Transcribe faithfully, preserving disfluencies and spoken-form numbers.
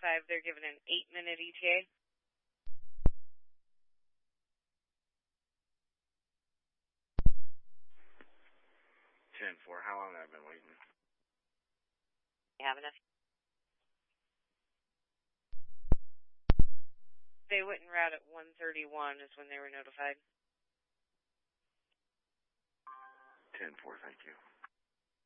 five, they're given an eight-minute E T A. ten four, how long have I been waiting? You have enough? They went en route at one thirty-one is when they were notified. ten four, thank you.